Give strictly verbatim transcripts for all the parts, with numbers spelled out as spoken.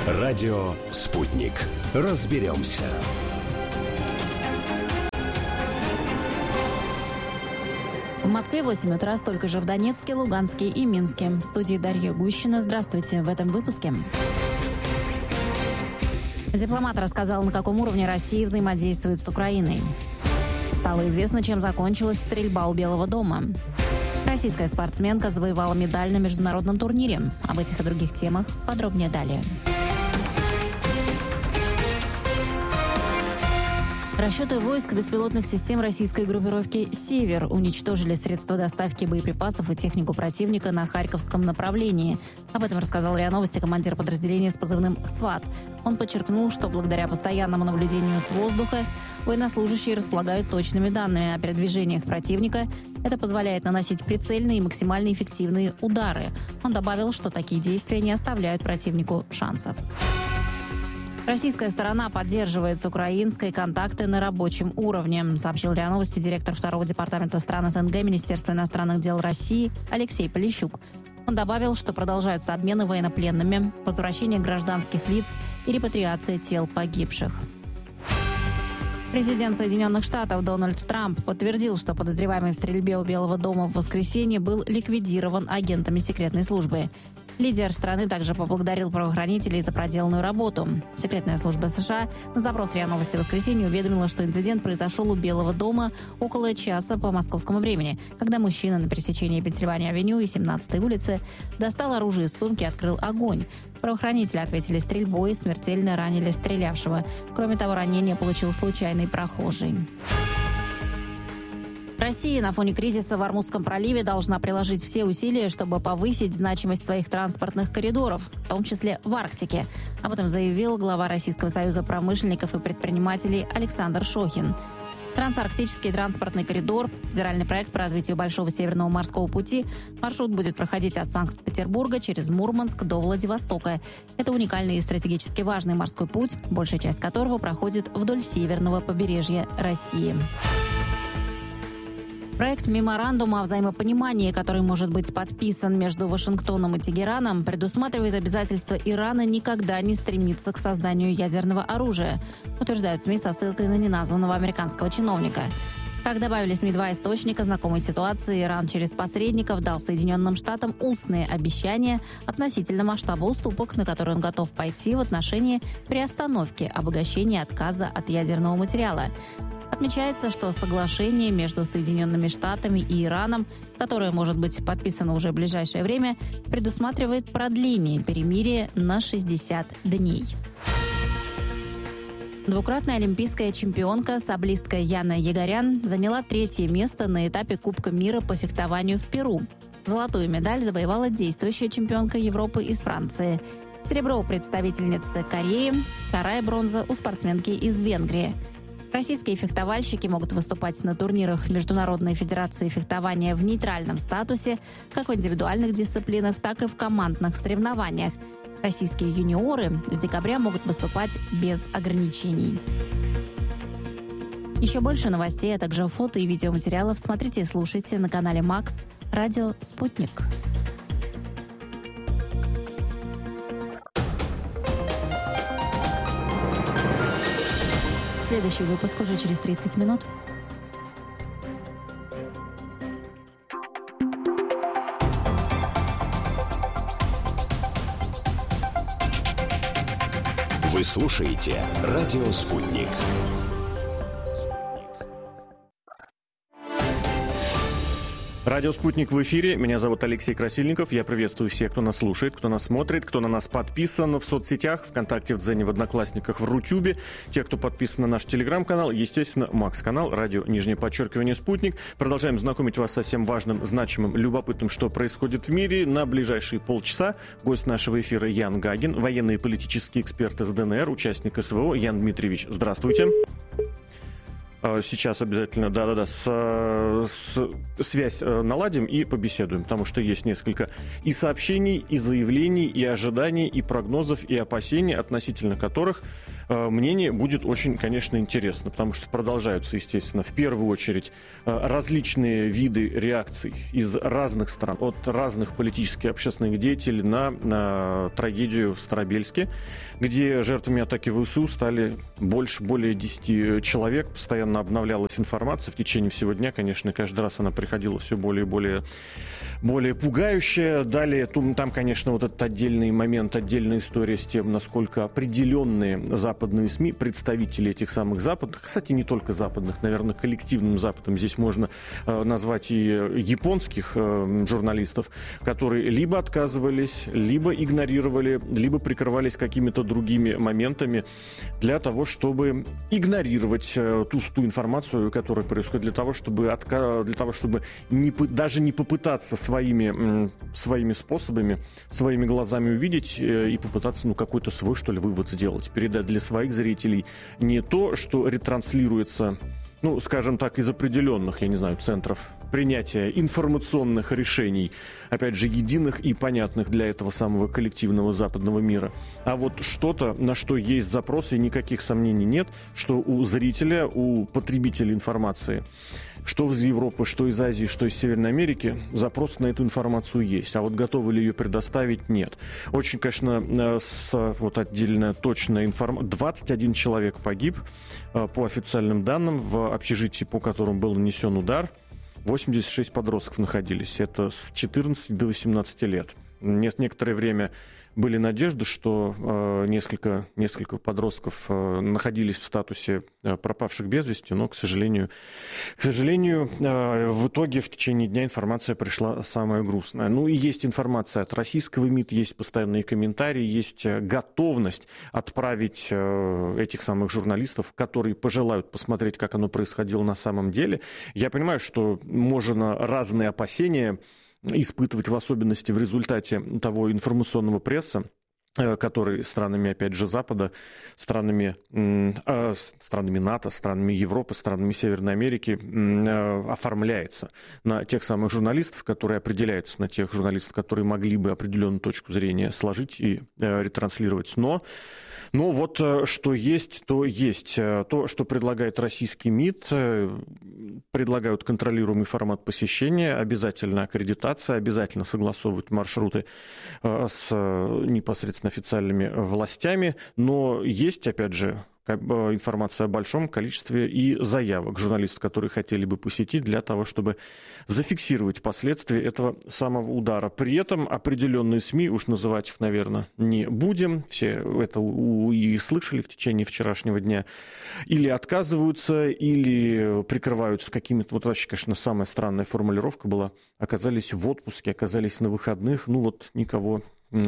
Радио «Спутник». Разберемся. В Москве восемь утра, столько же в Донецке, Луганске и Минске. В студии Дарья Гущина. Здравствуйте. В этом выпуске. Дипломат рассказал, на каком уровне Россия взаимодействует с Украиной. Стало известно, чем закончилась стрельба у Белого дома. Российская спортсменка завоевала медаль на международном турнире. Об этих и других темах подробнее далее. Расчеты войск беспилотных систем российской группировки «Север» уничтожили средства доставки боеприпасов и технику противника на Харьковском направлении. Об этом рассказал РИА Новости командир подразделения с позывным «СВАТ». Он подчеркнул, что благодаря постоянному наблюдению с воздуха военнослужащие располагают точными данными о передвижениях противника. Это позволяет наносить прицельные и максимально эффективные удары. Он добавил, что такие действия не оставляют противнику шансов. Российская сторона поддерживает с украинской контакты на рабочем уровне, сообщил РИА Новости директор второго департамента стран СНГ Министерства иностранных дел России Алексей Полищук. Он добавил, что продолжаются обмены военнопленными, возвращение гражданских лиц и репатриация тел погибших. Президент Соединенных Штатов Дональд Трамп подтвердил, что подозреваемый в стрельбе у Белого дома в воскресенье был ликвидирован агентами секретной службы. Лидер страны также поблагодарил правоохранителей за проделанную работу. Секретная служба США на запрос РИА Новости в воскресенье уведомила, что инцидент произошел у Белого дома около часа по московскому времени, когда мужчина на пересечении Пенсильвания-авеню и семнадцатой улицы достал оружие из сумки и открыл огонь. Правоохранители ответили стрельбой и смертельно ранили стрелявшего. Кроме того, ранение получил случайный прохожий. Россия на фоне кризиса в Ормузском проливе должна приложить все усилия, чтобы повысить значимость своих транспортных коридоров, в том числе в Арктике. Об этом заявил глава Российского союза промышленников и предпринимателей Александр Шохин. Трансарктический транспортный коридор – федеральный проект по развитию Большого Северного морского пути. Маршрут будет проходить от Санкт-Петербурга через Мурманск до Владивостока. Это уникальный и стратегически важный морской путь, большая часть которого проходит вдоль северного побережья России. Проект меморандума о взаимопонимании, который может быть подписан между Вашингтоном и Тегераном, предусматривает обязательство Ирана никогда не стремиться к созданию ядерного оружия, утверждают СМИ со ссылкой на неназванного американского чиновника. Как добавили СМИ два источника знакомой ситуации, Иран через посредников дал Соединенным Штатам устные обещания относительно масштаба уступок, на которые он готов пойти в отношении приостановки обогащения отказа от ядерного материала. Отмечается, что соглашение между Соединенными Штатами и Ираном, которое может быть подписано уже в ближайшее время, предусматривает продление перемирия на шестьдесят дней. Двукратная олимпийская чемпионка, саблистка Яна Ягорян заняла третье место на этапе Кубка мира по фехтованию в Перу. Золотую медаль завоевала действующая чемпионка Европы из Франции. Серебро у представительницы Кореи, вторая бронза у спортсменки из Венгрии. Российские фехтовальщики могут выступать на турнирах Международной федерации фехтования в нейтральном статусе, как в индивидуальных дисциплинах, так и в командных соревнованиях. Российские юниоры с декабря могут выступать без ограничений. Еще больше новостей, а также фото и видеоматериалов смотрите и слушайте на канале Макс «Радио Спутник». Следующий выпуск уже через тридцать минут. Вы слушаете «Радио Спутник». Радио «Спутник» в эфире. Меня зовут Алексей Красильников. Я приветствую всех, кто нас слушает, кто нас смотрит, кто на нас подписан в соцсетях, ВКонтакте, в Дзене, в Одноклассниках, в Рутюбе. Те, кто подписан на наш Телеграм-канал, естественно, Макс-канал, радио, нижнее подчеркивание, «Спутник». Продолжаем знакомить вас со всем важным, значимым, любопытным, что происходит в мире. На ближайшие полчаса гость нашего эфира Ян Гагин, военный и политический эксперт из ДНР, участник СВО. Ян Дмитриевич, здравствуйте. Сейчас обязательно, да-да-да, с, с, связь наладим и побеседуем, потому что есть несколько и сообщений, и заявлений, и ожиданий, и прогнозов, и опасений, относительно которых мнение будет очень, конечно, интересно, потому что продолжаются, естественно, в первую очередь различные виды реакций из разных стран, от разных политических и общественных деятелей на, на трагедию в Старобельске, где жертвами атаки ВСУ стали больше, более десяти человек. Постоянно обновлялась информация в течение всего дня. Конечно, каждый раз она приходила все более и более, более пугающая. Далее, там, конечно, вот этот отдельный момент, отдельная история с тем, насколько определенные западные СМИ, представители этих самых западных, кстати, не только западных, наверное, коллективным Западом, здесь можно э, назвать и японских э, журналистов, которые либо отказывались, либо игнорировали, либо прикрывались какими-то другими моментами для того, чтобы игнорировать э, ту, ту информацию, которая происходит, для того, чтобы, отка... для того, чтобы не, даже не попытаться своими, своими способами, своими глазами увидеть э, и попытаться, ну, какой-то свой, что ли, вывод сделать, передать для своих зрителей не то, что ретранслируется, ну, скажем так, из определенных, я не знаю, центров принятия информационных решений, опять же, единых и понятных для этого самого коллективного западного мира. А вот что-то, на что есть запрос, и никаких сомнений нет, что у зрителя, у потребителя информации, что из Европы, что из Азии, что из Северной Америки, запрос на эту информацию есть. А вот готовы ли ее предоставить, нет. Очень, конечно, с, вот отдельная точная информация. двадцать один человек погиб, по официальным данным, в общежитии, по которому был нанесен удар. восемьдесят шесть подростков находились. Это с четырнадцати до восемнадцати лет. Некоторое время были надежды, что э, несколько, несколько подростков э, находились в статусе э, пропавших без вести, но, к сожалению, к сожалению э, в итоге в течение дня информация пришла самая грустная. Ну и есть информация от российского МИД, есть постоянные комментарии, есть готовность отправить э, этих самых журналистов, которые пожелают посмотреть, как оно происходило на самом деле. Я понимаю, что можно разные опасения испытывать, в особенности в результате того информационного пресса, который странами, опять же, Запада, странами, э, странами НАТО, странами Европы, странами Северной Америки э, оформляется на тех самых журналистов, которые определяются на тех журналистов, которые могли бы определенную точку зрения сложить и э, ретранслировать. Но Но вот что есть, то есть. То, что предлагает российский МИД, предлагают контролируемый формат посещения, обязательно аккредитация, обязательно согласовывать маршруты с непосредственно официальными властями. Но есть, опять же, информация о большом количестве и заявок журналистов, которые хотели бы посетить для того, чтобы зафиксировать последствия этого самого удара. При этом определенные СМИ, уж называть их, наверное, не будем, все это и слышали в течение вчерашнего дня, или отказываются, или прикрываются какими-то, вот вообще, конечно, самая странная формулировка была, оказались в отпуске, оказались на выходных, ну вот никого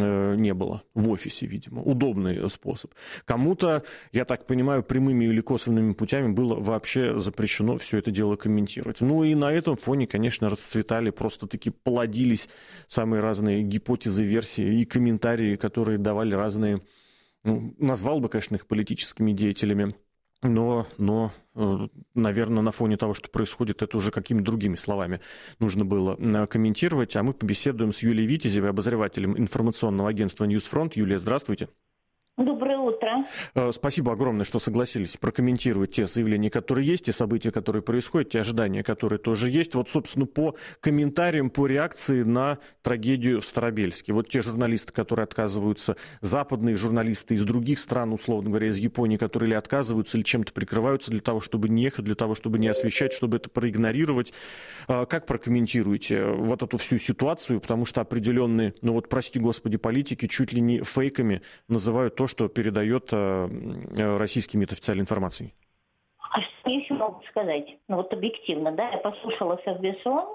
не было в офисе, видимо. Удобный способ. Кому-то, я так понимаю, прямыми или косвенными путями было вообще запрещено все это дело комментировать. Ну и на этом фоне, конечно, расцветали, просто-таки плодились самые разные гипотезы, версии и комментарии, которые давали разные, ну, назвал бы, конечно, их политическими деятелями, Но, но, наверное, на фоне того, что происходит, это уже какими-то другими словами нужно было комментировать. А мы побеседуем с Юлией Витязевой, обозревателем информационного агентства «Ньюсфронт». Юлия, здравствуйте. Доброе утро. Спасибо огромное, что согласились прокомментировать те заявления, которые есть, те события, которые происходят, те ожидания, которые тоже есть. Вот, собственно, по комментариям, по реакции на трагедию в Старобельске. Вот те журналисты, которые отказываются, западные журналисты из других стран, условно говоря, из Японии, которые или отказываются, или чем-то прикрываются для того, чтобы не ехать, для того, чтобы не освещать, чтобы это проигнорировать. Как прокомментируете вот эту всю ситуацию? Потому что определенные, ну вот, прости господи, политики чуть ли не фейками называют то, что передает э, российский МИД официальной информацией. А что я еще могу сказать? Ну вот объективно, да, я послушала Совбез ООН.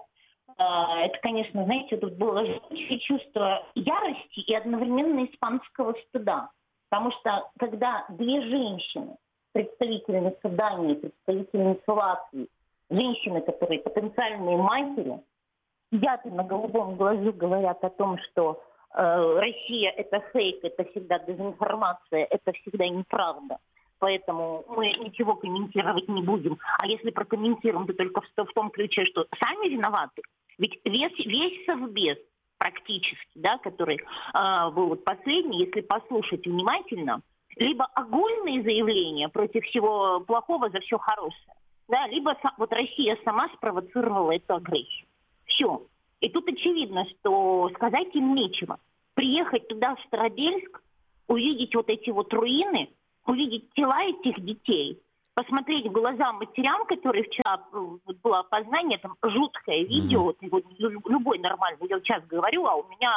А, это, конечно, знаете, тут было жуткое чувство ярости и одновременно испанского стыда. Потому что когда две женщины, представительницы Дании, представительницы Латвии, женщины, которые потенциальные матери, сидят и на голубом глазу говорят о том, что Россия – это фейк, это всегда дезинформация, это всегда неправда. Поэтому мы ничего комментировать не будем. А если прокомментируем, то только в, в том ключе, что сами виноваты. Ведь весь, весь Совбез практически, да, который э, был вот последний, если послушать внимательно, либо огульные заявления против всего плохого за все хорошее, да, либо вот Россия сама спровоцировала эту агрессию. Все. И тут очевидно, что сказать им нечего. Приехать туда, в Старобельск, увидеть вот эти вот руины, увидеть тела этих детей, посмотреть в глаза матерям, которые вчера было опознание, там жуткое видео, mm-hmm. вот, любой нормальный, я сейчас говорю, а у меня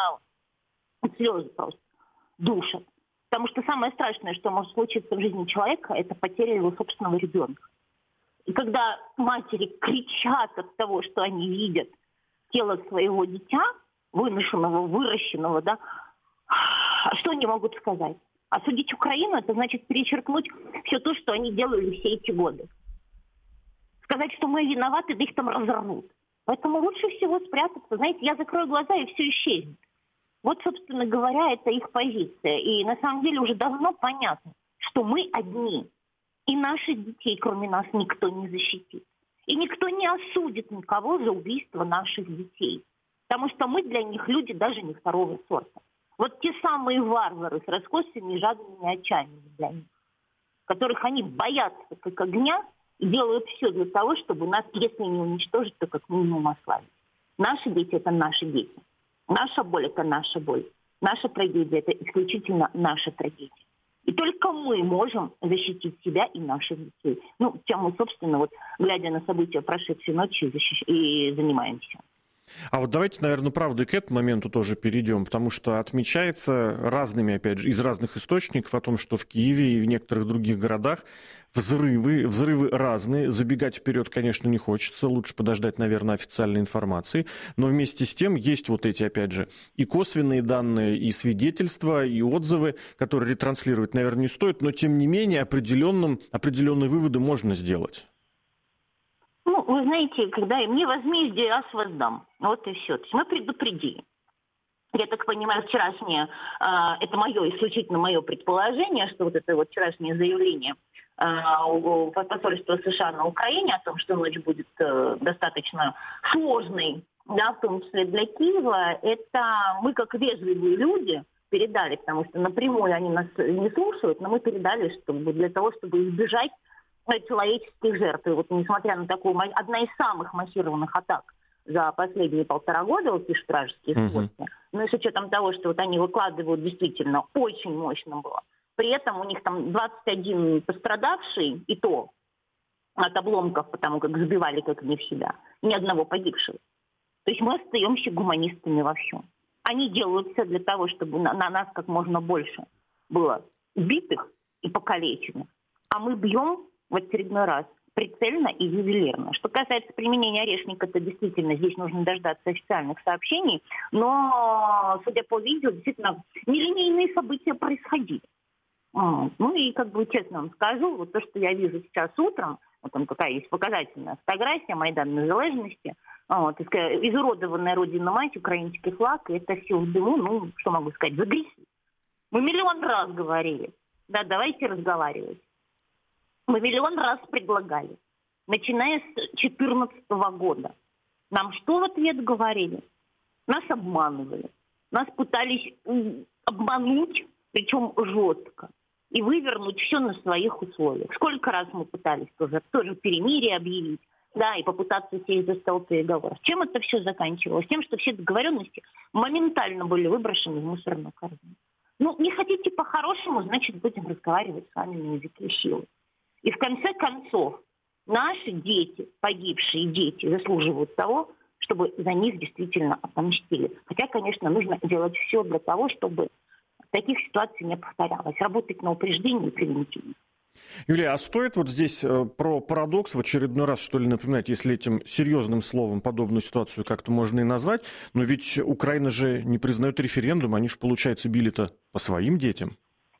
слезы просто душат. Потому что самое страшное, что может случиться в жизни человека, это потеря его собственного ребенка. И когда матери кричат от того, что они видят тело своего дитя, выношенного, выращенного, да, что они могут сказать? Осудить Украину, это значит перечеркнуть все то, что они делали все эти годы. Сказать, что мы виноваты, да их там разорвут. Поэтому лучше всего спрятаться. Знаете, я закрою глаза, и все исчезнет. Вот, собственно говоря, это их позиция. И на самом деле уже давно понятно, что мы одни. И наших детей, кроме нас, никто не защитит. И никто не осудит никого за убийство наших детей. Потому что мы для них люди даже не второго сорта. Вот те самые варвары с раскосыми жадными очами для них, которых они боятся как огня и делают все для того, чтобы нас, если не уничтожить, то как минимум ослабить. Наши дети – это наши дети. Наша боль – это наша боль. Наша трагедия – это исключительно наша трагедия. И только мы можем защитить себя и наших детей. Ну, чем мы, собственно, вот, глядя на события прошедшей ночи, защищ... и занимаемся. А вот давайте, наверное, правда, к этому моменту тоже перейдем, потому что отмечается разными, опять же, из разных источников о том, что в Киеве и в некоторых других городах взрывы, взрывы разные. Забегать вперед, конечно, не хочется, лучше подождать, наверное, официальной информации. Но вместе с тем есть вот эти, опять же, и косвенные данные, и свидетельства, и отзывы, которые ретранслировать, наверное, не стоит, но тем не менее определенным, определенные выводы можно сделать. Ну, вы знаете, когда им не возмездие, ас воздам. Вот и все. То есть мы предупредили. Я так понимаю, вчерашнее, э, это мое, исключительно мое предположение, что вот это вот вчерашнее заявление э, посольства США на Украине о том, что ночь будет э, достаточно сложной, да, в том числе для Киева, это мы как вежливые люди передали, потому что напрямую они нас не слушают, но мы передали, чтобы для того, чтобы избежать человеческих жертв. И вот несмотря на такую, одна из самых массированных атак за последние полтора года, вот пишут вражеские сводки, uh-huh. но и с учетом того, что вот они выкладывают действительно очень мощно было. При этом у них там двадцать один пострадавший, и то от обломков, потому как сбивали как не в себя, ни одного погибшего. То есть мы остаемся гуманистами во всем. Они делают все для того, чтобы на, на нас как можно больше было убитых и покалеченных, а мы бьем в очередной раз прицельно и ювелирно. Что касается применения орешника, то действительно здесь нужно дождаться официальных сообщений, но, судя по видео, действительно нелинейные события происходили. Ну и, как бы, честно вам скажу, вот то, что я вижу сейчас утром, вот там какая есть показательная фотография Майдан Незалежности, вот, изуродованная Родина-мать, украинский флаг, и это все в дыму, ну, что могу сказать, загрести. Мы миллион раз говорили, да, давайте разговаривать. Мы миллион раз предлагали, начиная с две тысячи четырнадцатого года. Нам что в ответ говорили? Нас обманывали. Нас пытались обмануть, причем жестко, и вывернуть все на своих условиях. Сколько раз мы пытались тоже, тоже перемирие объявить, да, и попытаться сесть за стол переговоров. Чем это все заканчивалось? Тем, что все договоренности моментально были выброшены в мусорную корзину. Ну, не хотите по-хорошему, значит, будем разговаривать с вами на языке силы. И в конце концов, наши дети, погибшие дети, заслуживают того, чтобы за них действительно отомстили. Хотя, конечно, нужно делать все для того, чтобы таких ситуаций не повторялось. Работать на упреждение и превентивно. Юлия, а стоит вот здесь э, про парадокс в очередной раз, что ли, напоминать, если этим серьезным словом подобную ситуацию как-то можно и назвать, но ведь Украина же не признает референдум, они же, получается, били-то по своим детям.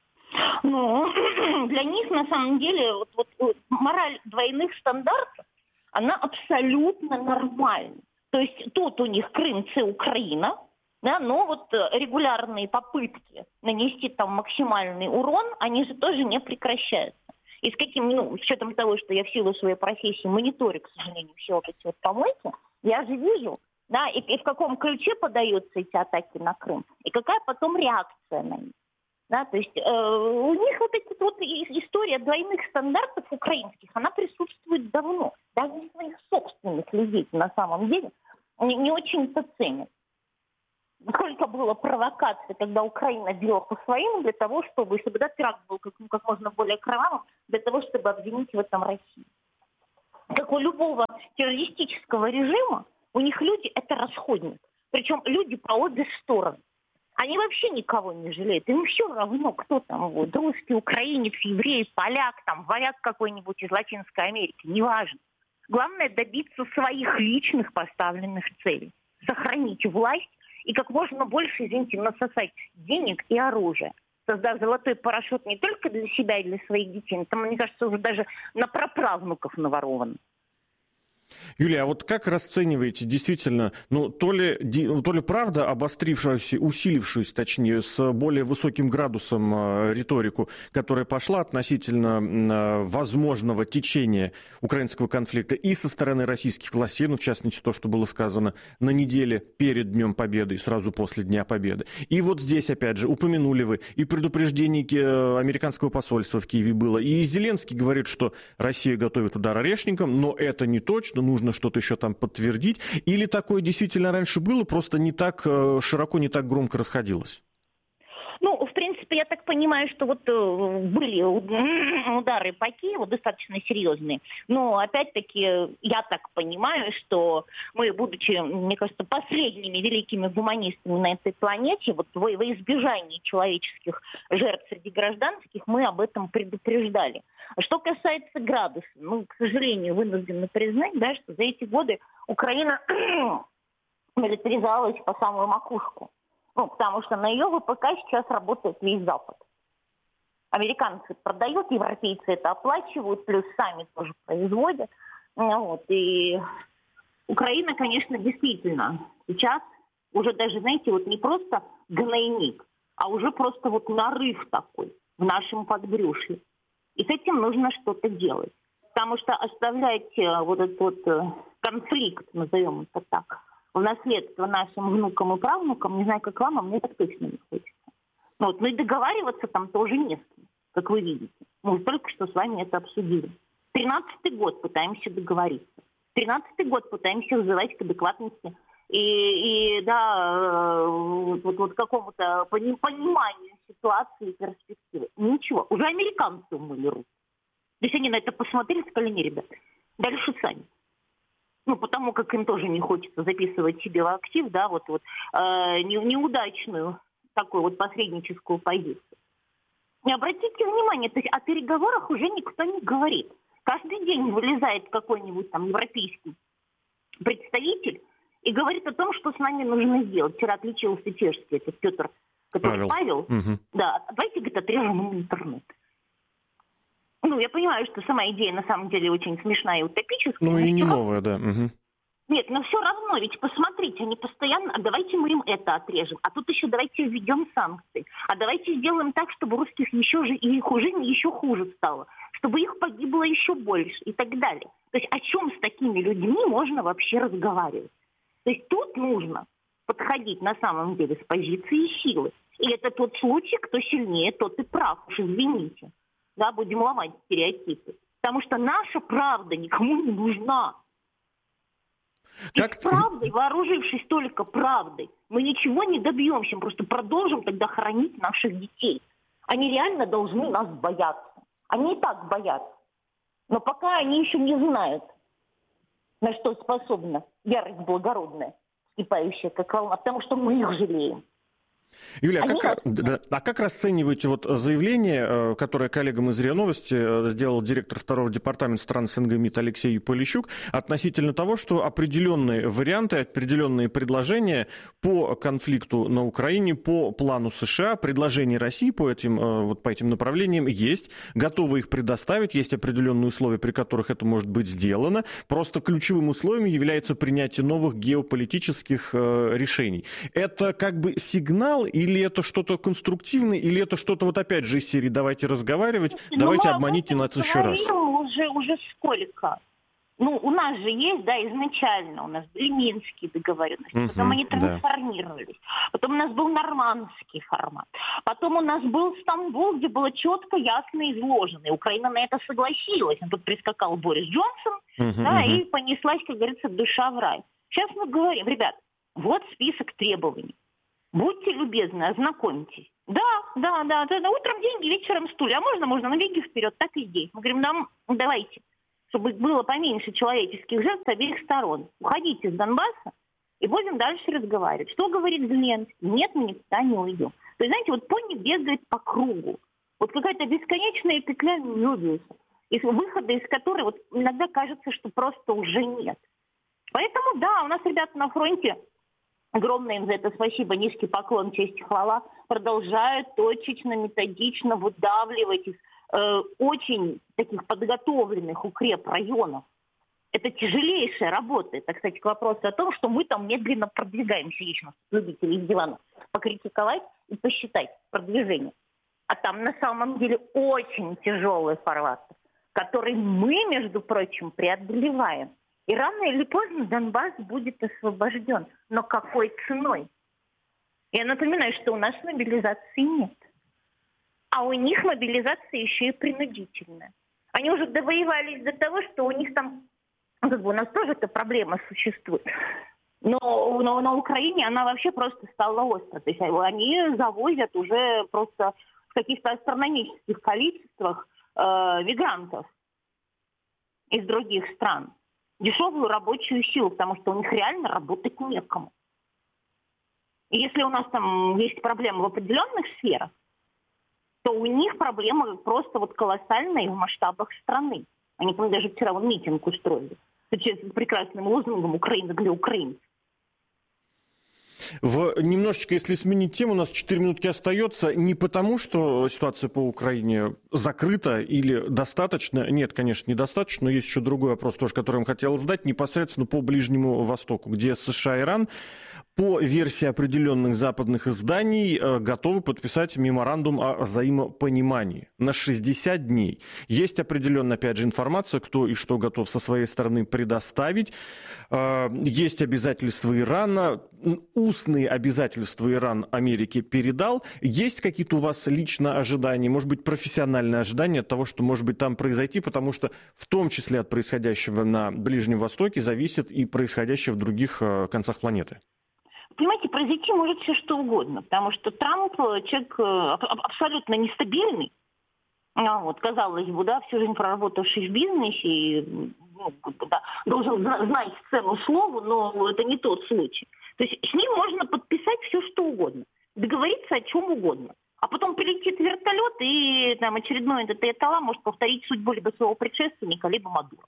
Ну, для них, на самом деле, вот, вот, мораль двойных стандартов, она абсолютно нормальна. То есть тут у них Крым, це Украина, да, но вот регулярные попытки нанести там максимальный урон, они же тоже не прекращаются. И с каким, ну, с учетом того, что я в силу своей профессии мониторю, к сожалению, все вот эти вот помойки, я же вижу, да, и, и в каком ключе подаются эти атаки на Крым, и какая потом реакция на них. Да, то есть э, у них вот эта вот история двойных стандартов украинских, она присутствует давно. Даже своих собственных людей на самом деле не, не очень-то ценят. Сколько было провокаций, когда Украина била по своим для того, чтобы, чтобы да, теракт был как, ну, как можно более кровавым, для того, чтобы обвинить в этом Россию. Как у любого террористического режима, у них люди – это расходник. Причем люди по обе стороны. Они вообще никого не жалеют. Им все равно, кто там, вот, русский, украинец, еврей, поляк, там, варяг какой-нибудь из Латинской Америки. Неважно. Главное добиться своих личных поставленных целей. Сохранить власть и как можно больше, извините, насосать денег и оружия. Создав золотой парашют не только для себя и для своих детей, там, мне кажется, уже даже на праправнуков наворовано. Юлия, а вот как расцениваете действительно, ну, то ли, то ли правда обострившуюся, усилившуюся, точнее, с более высоким градусом э, риторику, которая пошла относительно э, возможного течения украинского конфликта и со стороны российских властей, ну, в частности, то, что было сказано на неделе перед Днем Победы и сразу после Дня Победы. И вот здесь, опять же, упомянули вы, и предупреждение э, американского посольства в Киеве было, и Зеленский говорит, что Россия готовит удар орешникам, но это не точно, нужно что-то еще там подтвердить, или такое действительно раньше было, просто не так широко, не так громко расходилось? Ну, в принципе, я так понимаю, что вот были удары по Киеву достаточно серьезные, но опять-таки я так понимаю, что мы, будучи, мне кажется, последними великими гуманистами на этой планете, вот во избежании человеческих жертв среди гражданских, мы об этом предупреждали. Что касается градуса, ну, к сожалению, вынуждены признать, да, что за эти годы Украина милитаризовалась по самую макушку. Ну, потому что на ее ВПК сейчас работает весь Запад. Американцы продают, европейцы это оплачивают, плюс сами тоже производят. Вот. И Украина, конечно, действительно сейчас уже даже, знаете, вот не просто гнойник, а уже просто вот нарыв такой в нашем подбрюшье. И с этим нужно что-то делать. Потому что оставлять вот этот вот конфликт, назовем это так, в наследство нашим внукам и правнукам, не знаю, как вам, а мне так точно не хочется. Ну, вот, ну и договариваться там тоже не с кем, как вы видите. Мы только что с вами это обсудили. Тринадцатый год пытаемся договориться. Тринадцатый год пытаемся вызывать к адекватности и, и да, вот, вот какому-то пониманию ситуации и перспективы. Ничего. Уже американцы умыли руки. То есть они на это посмотрели, сказали: не, ребята, дальше сами. Ну, потому как им тоже не хочется записывать себе в актив, да, вот, вот э, не, неудачную такую вот посредническую позицию. И обратите внимание, то есть о переговорах уже никто не говорит. Каждый день вылезает какой-нибудь там европейский представитель и говорит о том, что с нами нужно сделать. Вчера отличился чешский, этот Петр, который Павел. Павел. Угу. Да, давайте, говорит, отрежем им интернет. Ну, я понимаю, что сама идея на самом деле очень смешная и утопическая. Ну и не новая, да. Угу. Нет, но все равно, ведь посмотрите, они постоянно, а давайте мы им это отрежем, а тут еще давайте введем санкции, а давайте сделаем так, чтобы русских еще же, и их жизнь еще хуже стала, чтобы их погибло еще больше и так далее. То есть о чем с такими людьми можно вообще разговаривать? То есть тут нужно подходить на самом деле с позиции силы. И это тот случай, кто сильнее, тот и прав, уж извините. Да, будем ломать стереотипы. Потому что наша правда никому не нужна. Как... И с правдой, вооружившись только правдой, мы ничего не добьемся, мы просто продолжим тогда хранить наших детей. Они реально должны нас бояться. Они и так боятся. Но пока они еще не знают, на что способна ярость благородная, вскипающая как волна, потому что мы их жалеем. Юлия, а как, да, а как расцениваете вот заявление, которое коллегам из РИА Новости сделал директор второго департамента стран СНГ МИД Алексей Полищук относительно того, что определенные варианты, определенные предложения по конфликту на Украине, по плану США, предложения России по этим, вот по этим направлениям есть, готовы их предоставить, есть определенные условия, при которых это может быть сделано, просто ключевым условием является принятие новых геополитических решений. Это как бы сигнал, или это что-то конструктивное, или это что-то вот опять же из серии «давайте разговаривать, ну, давайте обманите нас еще раз». Уже, уже сколько? Ну, у нас же есть, да, изначально у нас были Минские договоренности, uh-huh, потом они трансформировались. Да. Потом у нас был нормандский формат. Потом у нас был Стамбул, где было четко, ясно изложено. И Украина на это согласилась. А тут прискакал Борис Джонсон, uh-huh, да, uh-huh. и понеслась, как говорится, душа в рай. Сейчас мы говорим, ребят, вот список требований. Будьте любезны, ознакомьтесь. Да, да, да, да, утром деньги, вечером стулья. А можно, можно, на веки вперед, так и здесь. Мы говорим, нам, давайте. Чтобы было поменьше человеческих жертв с обеих сторон. Уходите из Донбасса и будем дальше разговаривать. Что говорит Зеленский? Нет, мы никуда не уйдем. То есть, знаете, вот пони бегает по кругу. Вот какая-то бесконечная петля Мёбиуса, из выхода из которой вот иногда кажется, что просто уже нет. Поэтому, да, у нас ребята на фронте, огромное им за это спасибо, низкий поклон, честь и хвала, продолжают точечно, методично выдавливать из очень таких подготовленных укрепрайонов. Это тяжелейшая работа. Это, кстати, к вопросу о том, что мы там медленно продвигаемся, лично любители из дивана, покритиковать и посчитать продвижение. А там на самом деле очень тяжелый фарватер, который мы, между прочим, преодолеваем. И рано или поздно Донбасс будет освобожден. Но какой ценой? Я напоминаю, что у нас мобилизации нет. А у них мобилизация еще и принудительная. Они уже довоевались до того, что у них там, как бы у нас тоже эта проблема существует. Но, но на Украине она вообще просто стала острой. То есть они завозят уже просто в каких-то астрономических количествах э, мигрантов из других стран. Дешевую рабочую силу, потому что у них реально работать некому. И если у нас там есть проблемы в определенных сферах, то у них проблема просто вот колоссальная в масштабах страны. Они там даже вчера вон митинг устроили с прекрасным лозунгом «Украина для украинцев». В, немножечко, если сменить тему, у нас четыре минутки остается. Не потому, что ситуация по Украине закрыта или достаточно. Нет, конечно, недостаточно. Но есть еще другой вопрос, тоже, который я вам хотел задать. Непосредственно по Ближнему Востоку, где США и Иран, по версии определенных западных изданий, готовы подписать меморандум о взаимопонимании на шестьдесят дней. Есть определенная, опять же, информация, кто и что готов со своей стороны предоставить. Есть обязательства Ирана. Устные обязательства Иран Америке передал. Есть какие-то у вас лично ожидания, может быть, профессиональные ожидания от того, что может быть там произойти, потому что в том числе от происходящего на Ближнем Востоке зависит и происходящее в других концах планеты? Понимаете, произойти может все что угодно, потому что Трамп человек абсолютно нестабильный. Вот, казалось бы, да, всю жизнь проработавший в бизнесе, и, ну, да, должен знать цену слову, но это не тот случай. То есть с ним можно подписать все что угодно, договориться о чем угодно. А потом прилетит вертолет, и там очередной этот Айтала может повторить судьбу либо своего предшественника, либо Мадуро.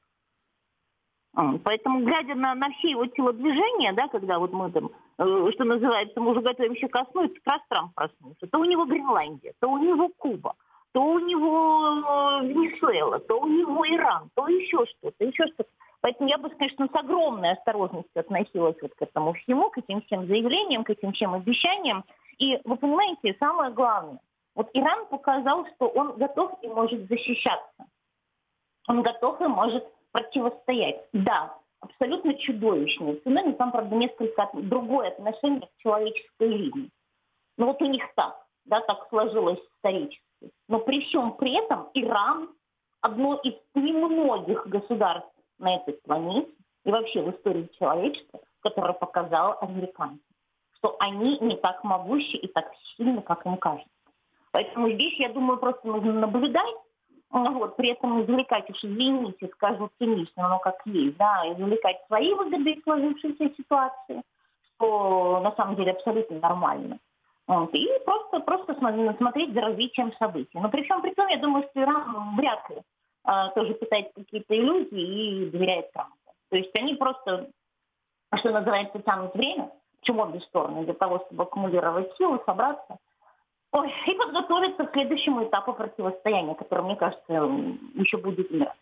Поэтому, глядя на, на все его телодвижения, да, когда вот мы там, э, что называется, мы уже готовимся ко сну, это как раз Трамп проснулся. То у него Гренландия, то у него Куба, то у него Венесуэла, то у него Иран, то еще что-то, еще что-то. Поэтому я бы, конечно, с огромной осторожностью относилась вот к этому всему, к этим всем заявлениям, к этим всем обещаниям. И вы понимаете, самое главное, вот Иран показал, что он готов и может защищаться. Он готов и может противостоять. Да, абсолютно чудовищные цены, но там, правда, несколько другое отношение к человеческой жизни. Но вот у них так, да, так сложилось исторически. Но при всем при этом Иран одно из немногих государств на этой планете и вообще в истории человечества, которое показало американцам, что они не так могущи и так сильны, как им кажется. Поэтому здесь, я думаю, просто нужно наблюдать, вот, при этом извлекать, уж извините, скажу цинично, но как есть, да, извлекать свои выгоды из сложившейся ситуации, что на самом деле абсолютно нормально. Вот, и просто, просто смотреть за развитием событий. Но при всем при том, я думаю, что Иран вряд ли а, тоже питает какие-то иллюзии и доверяет Трампу. То есть они просто, что называется, тянут время, почему обе стороны, для того, чтобы аккумулировать силы, собраться, ой, и подготовиться к следующему этапу противостояния, который, мне кажется, еще будет мир.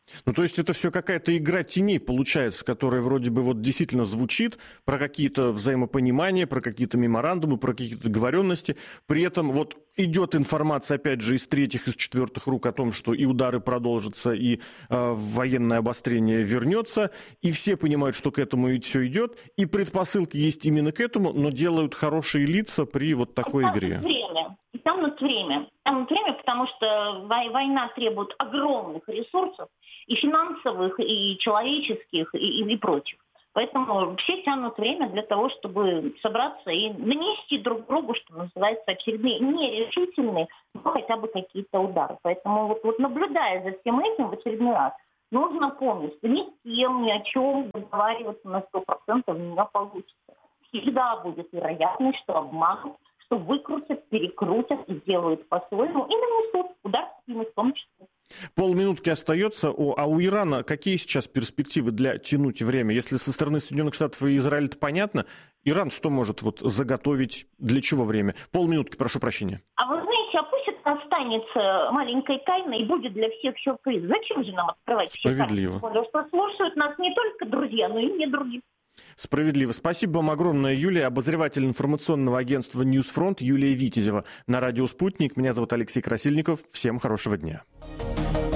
Ну, то есть это все какая-то игра теней получается, которая вроде бы вот действительно звучит про какие-то взаимопонимания, про какие-то меморандумы, про какие-то договоренности. При этом вот идет информация, опять же, из третьих, из четвертых рук о том, что и удары продолжатся, и э, военное обострение вернется, и все понимают, что к этому и все идет, и предпосылки есть именно к этому, но делают хорошие лица при вот такой игре. Время. И тянут время. Тянут время, потому что война требует огромных ресурсов, и финансовых, и человеческих, и, и, и прочих. Поэтому все тянут время для того, чтобы собраться и нанести друг другу, что называется, очередные нерешительные, но хотя бы какие-то удары. Поэтому вот, вот наблюдая за всем этим в очередной раз, нужно помнить, что ни с кем, ни о чем договариваться на сто процентов не получится. Всегда будет вероятность, что обманут, что выкрутят, перекрутят и сделают по-своему, и нанесут удар в спину в том числе. Полминутки остается. О, а у Ирана какие сейчас перспективы для тянуть время? Если со стороны Соединенных Штатов и Израиля это понятно, Иран что может вот заготовить, для чего время? Полминутки, прошу прощения. А вы знаете, а пусть это останется маленькой тайной и будет для всех сюрприз. Зачем же нам открывать все карты? Справедливо. Потому что слушают нас не только друзья, но и не другие. Справедливо. Спасибо вам огромное, Юлия. Обозреватель информационного агентства «Ньюсфронт» Юлия Витязева на радио «Спутник». Меня зовут Алексей Красильников. Всем хорошего дня.